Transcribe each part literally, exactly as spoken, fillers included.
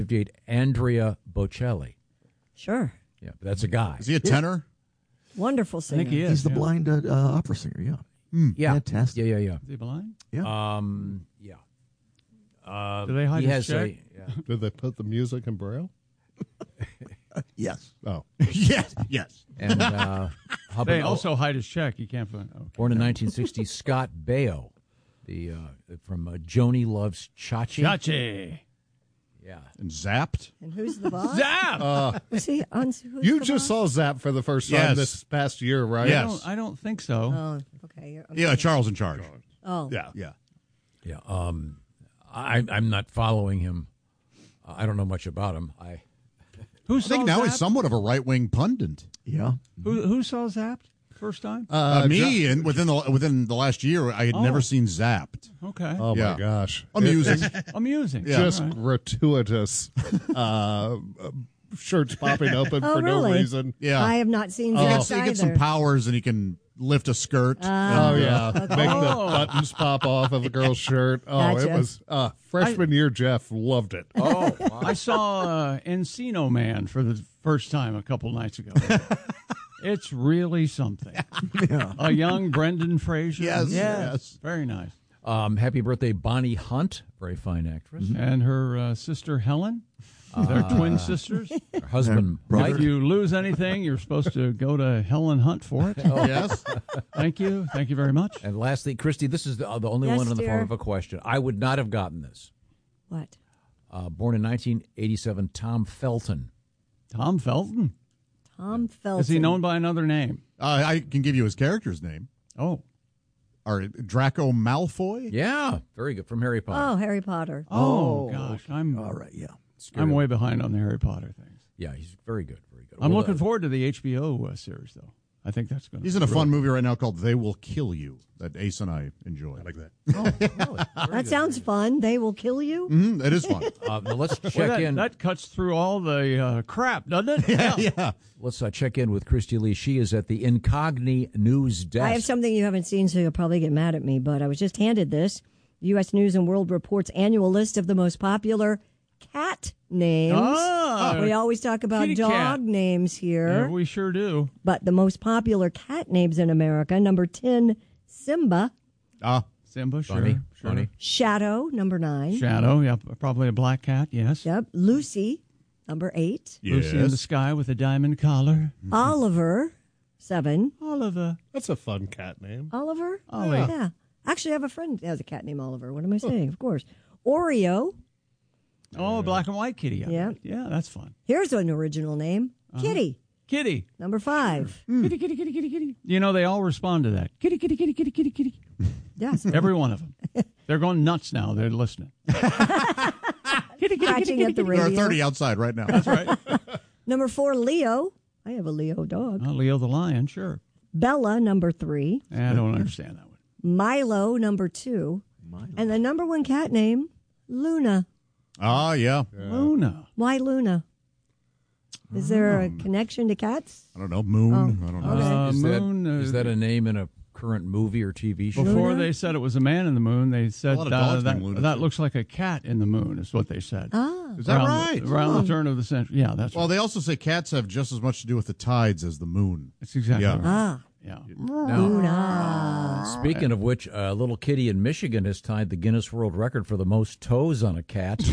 fifty-eight, Andrea Bocelli. Sure. Yeah, but that's a guy. Is he a tenor? Wonderful I singer. think he is. He's the yeah. blind uh, uh, opera singer, yeah. Mm. Yeah. Fantastic. Yeah, yeah, yeah. Is he blind? Yeah. Um, yeah. Uh, Do they hide he his has check? a, yeah. Did they put the music in Braille? Yes. Oh. yes, yes. And uh, how They about- also hide his check. You can't find. Okay. born in nineteen sixty, Scott Baio, the uh, from uh, Joni Loves Chachi. Chachi. Yeah. And Zapped? And who's the boss? Zap. Uh, Was he on? Who's you the just boss? saw Zap for the first time Yes. this past year, right? I Yes. don't, I don't think so. Oh, okay. you're- Yeah, okay. Charles in charge. Oh, Yeah. Yeah. Yeah. Um, I, I'm not following him. I don't know much about him. I Who I saw think now Zapped? he's somewhat of a right-wing pundit. Yeah. Who, who saw Zapped first time? Uh, me, and within the within the last year, I had Oh. never seen Zapped. Okay. Oh, Yeah. my gosh. Amusing. Amusing. Yeah. Just All right. gratuitous uh, shirts popping open Oh, for no really? reason. Yeah. I have not seen he, that gets, he gets some either. powers, and he can lift a skirt. Oh, And, yeah. uh, Make the buttons pop off of a girl's shirt. Oh, Gotcha. it was uh, freshman year Jeff loved it. oh wow. I saw uh, Encino Man for the first time a couple nights ago. It's really something. Yeah. A young Brendan Fraser. Yes, yes. Very nice. Um, happy birthday, Bonnie Hunt, very fine actress. And her uh, sister Helen. They're twin sisters. Her husband, brother. Mike. If you lose anything, you're supposed to go to Helen Hunt for it. yes. Thank you. Thank you very much. And lastly, Christy, this is the, uh, the only Yes, one in the dear. form of a question. I would not have gotten this. What? Uh, born in nineteen eighty-seven, Tom Felton. Tom Felton. Tom Felton. Is he known by another name? Uh, I can give you his character's name. Oh. Or Draco Malfoy? Yeah, very good. From Harry Potter. Oh, Harry Potter. Oh, gosh. I'm All right, yeah. I'm way behind on the Harry Potter things. Yeah, he's very good, very good. I'm Well, looking uh, forward to the H B O uh, series, though. I think that's going to He's in a fun movie right now called They Will Kill You that Ace and I enjoy. I like that. Oh, really? Very That good. sounds fun. They will kill you. Mm-hmm, it is fun. Uh, now let's check Well, that, in. that cuts through all the uh, crap, doesn't it? Yeah. yeah. Let's uh, check in with Christy Lee. She is at the Incogni News Desk. I have something you haven't seen, so you'll probably get mad at me, but I was just handed this. U S News and World Report's annual list of the most popular cat names. Ah, we always talk about kitty dog cat. names here, Yeah, we sure do. but the most popular cat names in America, number ten, Simba. Ah, Simba, sure. Funny, sure. funny. Shadow, number nine. Shadow, yeah, probably a black cat, yes. Yep. Lucy, number eight. Lucy in the sky with a diamond collar. Oliver, seven. Oliver. That's a fun cat name. Oliver? Ollie. Yeah. Actually, I have a friend that has a cat named Oliver. What am I saying? Of course. Oreo. Oh, a black and white kitty. I Yeah. bet. Yeah, that's fun. Here's an original name. Kitty, Kitty. number five. Kitty, kitty, kitty, kitty, kitty. You know, they all respond to that. Kitty, kitty, kitty, kitty, kitty, kitty. Yes. Every one of them. They're going nuts now. They're listening. Kitty, kitty, kitty, Scratching kitty, at the kitty. there are radio. thirty outside right now. That's right. Number four, Leo. I have a Leo dog. Oh, Leo the lion, sure. Bella, number three. I don't understand that one. Milo, number two. And the number one cat name, Luna. Ah, yeah. Luna. Why Luna? Is there a connection to cats? I don't know. Moon. Oh. I don't know. Okay. Uh, is, that, moon, uh, is that a name in a current movie or T V show? Before Luna? they said it was a man in the moon, they said lot of uh, dogs that, named Luna, that too. looks like a cat in the moon, is what they said. Ah. Is that around right? The, around the turn of the century. Yeah, that's Well, right. they also say cats have just as much to do with the tides as the moon. That's exactly Yeah. right. Ah. Yeah. Now, Luna. speaking of which, a little kitty in Michigan has tied the Guinness World Record for the most toes on a cat.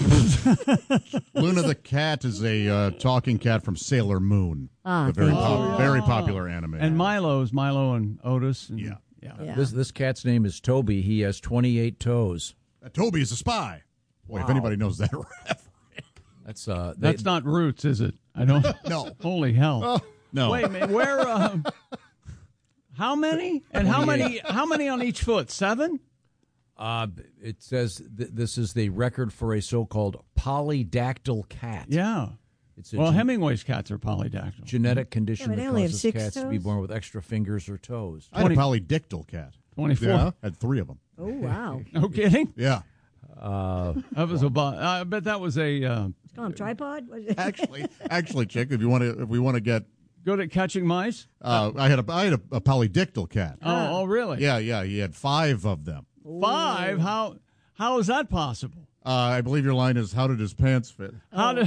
Luna the cat is a uh, talking cat from Sailor Moon. Ah, a very, thank pop- you. very popular anime. And Milo's, Milo and Otis. And, Yeah. Yeah. Yeah. This this cat's name is Toby. He has twenty-eight toes. Uh, Toby is a spy. Boy, if anybody knows that reference. That's uh. They, That's not Roots, is it? I don't. No. Holy hell. No. Wait a minute. Where? Um, how many? And how many? How many on each foot? Seven? uh, it says th- this is the record for a so-called polydactyl cat. Yeah. It's a Well, gen- Hemingway's cats are polydactyl. genetic condition Yeah, but they that only have causes six cats to be toes? born with extra fingers or toes. I had a polydictyl cat. Twenty-four. Yeah. Had three of them. Oh, wow. No kidding. Yeah. That was a. bu- I bet that was a uh, It's called tripod? What- Actually, actually, chick, if you want to, if we want to get, good at catching mice. uh, I had a, I had a, a polydictyl cat. Oh, oh, really? Yeah, yeah. He had five of them. Five. How? How is that possible? Uh, I believe your line is, "How did his pants fit?" How did?